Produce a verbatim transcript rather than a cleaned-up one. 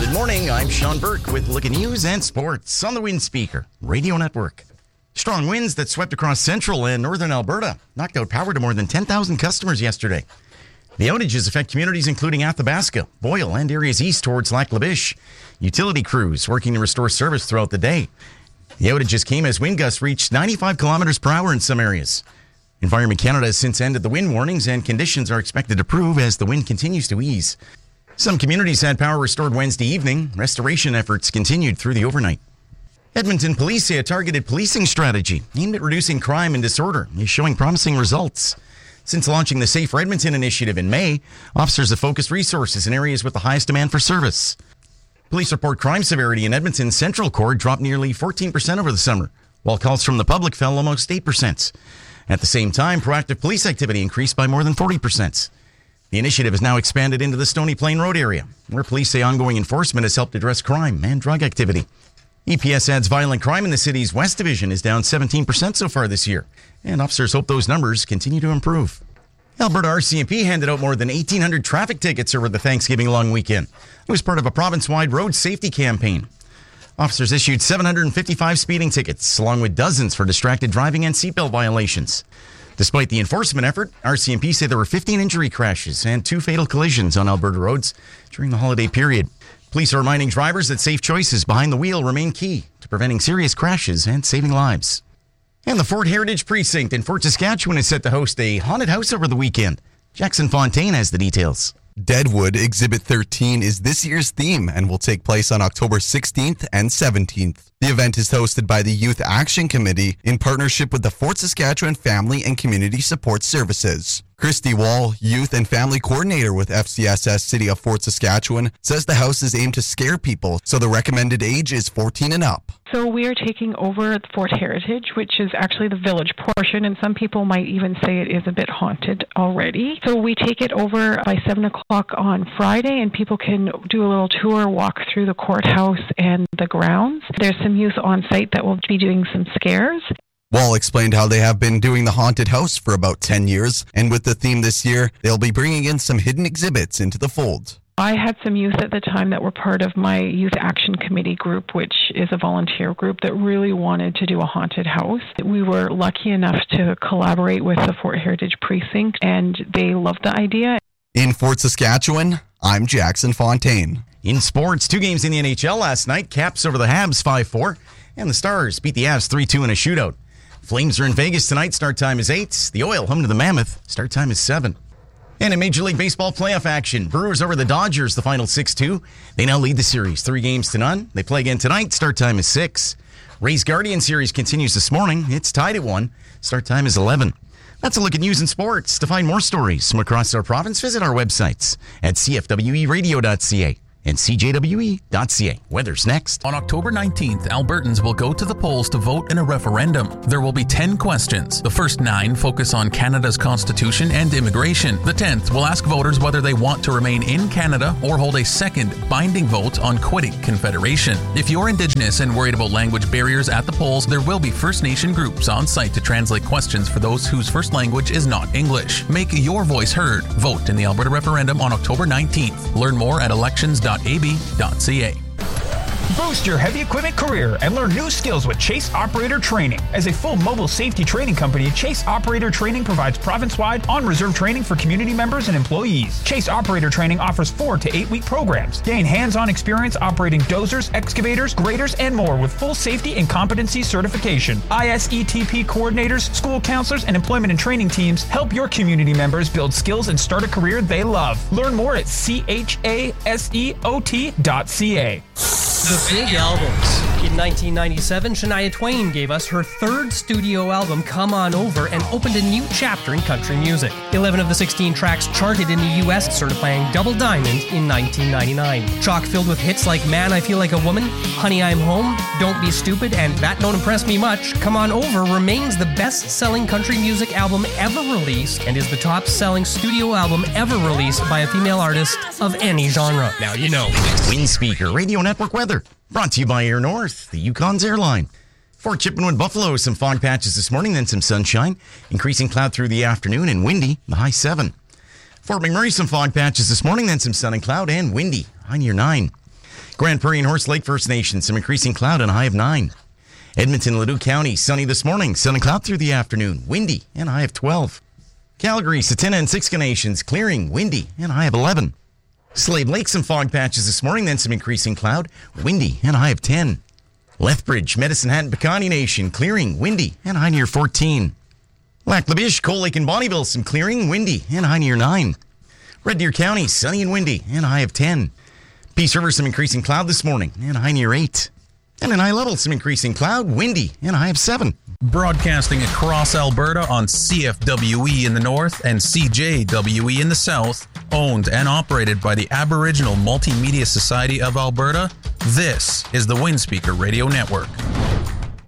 Good morning, I'm Sean Burke with Look at News and Sports on the Wind Speaker Radio Network. Strong winds that swept across central and northern Alberta knocked out power to more than ten thousand customers yesterday. The outages affect communities including Athabasca, Boyle, and areas east towards Lac La Biche. Utility crews working to restore service throughout the day. The outages came as wind gusts reached ninety-five kilometers per hour in some areas. Environment Canada has since ended the wind warnings, and conditions are expected to improve as the wind continues to ease. Some communities had power restored Wednesday evening. Restoration efforts continued through the overnight. Edmonton police say a targeted policing strategy aimed at reducing crime and disorder is showing promising results. Since launching the Safe for Edmonton initiative in May, officers have focused resources in areas with the highest demand for service. Police report crime severity in Edmonton's Central Core dropped nearly fourteen percent over the summer, while calls from the public fell almost eight percent. At the same time, proactive police activity increased by more than forty percent. The initiative has now expanded into the Stony Plain Road area, where police say ongoing enforcement has helped address crime and drug activity. E P S adds violent crime in the city's West Division is down seventeen percent so far this year, and officers hope those numbers continue to improve. Alberta R C M P handed out more than eighteen hundred traffic tickets over the Thanksgiving long weekend. It was part of a province-wide road safety campaign. Officers issued seven hundred fifty-five speeding tickets, along with dozens for distracted driving and seatbelt violations. Despite the enforcement effort, R C M P say there were fifteen injury crashes and two fatal collisions on Alberta roads during the holiday period. Police are reminding drivers that safe choices behind the wheel remain key to preventing serious crashes and saving lives. And the Fort Heritage Precinct in Fort Saskatchewan is set to host a haunted house over the weekend. Jackson Fontaine has the details. Deadwood Exhibit thirteen is this year's theme and will take place on October sixteenth and seventeenth. The event is hosted by the Youth Action Committee in partnership with the Fort Saskatchewan Family and Community Support Services. Christy Wall, Youth and Family Coordinator with F C S S City of Fort Saskatchewan, says the house is aimed to scare people, so the recommended age is fourteen and up. So we are taking over Fort Heritage, which is actually the village portion, and some people might even say it is a bit haunted already. So we take it over by seven o'clock on Friday, and people can do a little tour, walk through the courthouse and the grounds. There's some youth on site that will be doing some scares. Wall explained how they have been doing the haunted house for about ten years, and with the theme this year, they'll be bringing in some hidden exhibits into the fold. I had some youth at the time that were part of my Youth Action Committee group, which is a volunteer group that really wanted to do a haunted house. We were lucky enough to collaborate with the Fort Heritage Precinct, and they loved the idea. In Fort Saskatchewan, I'm Jackson Fontaine. In sports, two games in the N H L last night. Caps over the Habs five four, and the Stars beat the Avs three two in a shootout. Flames are in Vegas tonight. Start time is eight. The Oil home to the Mammoth. Start time is seven. And in Major League Baseball playoff action, Brewers over the Dodgers, the final six two. They now lead the series three games to none. They play again tonight. Start time is six. Rays Guardian series continues this morning. It's tied at one. Start time is eleven. That's a look at news and sports. To find more stories from across our province, visit our websites at c f w e radio dot c a and c j w e dot c a. Weather's next. On October nineteenth, Albertans will go to the polls to vote in a referendum. There will be ten questions. The first nine focus on Canada's Constitution and immigration. The tenth will ask voters whether they want to remain in Canada or hold a second binding vote on quitting Confederation. If you're Indigenous and worried about language barriers at the polls, there will be First Nation groups on site to translate questions for those whose first language is not English. Make your voice heard. Vote in the Alberta referendum on October nineteenth. Learn more at elections dot a b dot c a. Boost your heavy equipment career and learn new skills with Chase Operator Training. As a full mobile safety training company, Chase Operator Training provides province-wide on-reserve training for community members and employees. Chase Operator Training offers four to eight-week programs. Gain hands-on experience operating dozers, excavators, graders, and more with full safety and competency certification. I S E T P coordinators, school counselors, and employment and training teams help your community members build skills and start a career they love. Learn more at C H A S E O T dot C A. The big albums. In nineteen ninety-seven, Shania Twain gave us her third studio album, Come On Over, and opened a new chapter in country music. eleven of the sixteen tracks charted in the U S, certifying double diamond in nineteen ninety-nine. Chock filled with hits like Man, I Feel Like a Woman, Honey, I'm Home, Don't Be Stupid, and That Don't Impress Me Much, Come On Over remains the best-selling country music album ever released and is the top-selling studio album ever released by a female artist of any genre. Now you know. Wind Speaker Radio Network weather. Brought to you by Air North, the Yukon's airline. Fort Chippenwood, Buffalo, some fog patches this morning, then some sunshine. Increasing cloud through the afternoon and windy, the high seven. Fort McMurray, some fog patches this morning, then some sun and cloud and windy, high near nine. Grand Prairie and Horse Lake First Nation, some increasing cloud and a high of nine. Edmonton, Leduc County, sunny this morning, sun and cloud through the afternoon, windy and a high of twelve. Calgary, Satina and Siksika Nations, clearing, windy and a high of eleven. Slave Lake, some fog patches this morning, then some increasing cloud, windy and a high of ten. Lethbridge, Medicine Hat and Piikani Nation, clearing, windy and a high near fourteen. Lac La Biche, Cold Lake and Bonnyville, some clearing, windy and a high near nine. Red Deer County, sunny and windy and a high of ten. Peace River, some increasing cloud this morning and a high near eight. And in high level, some increasing cloud, windy and a high of seven. Broadcasting across Alberta on C F W E in the north and C J W E in the south, owned and operated by the Aboriginal Multimedia Society of Alberta, this is the Windspeaker Radio Network.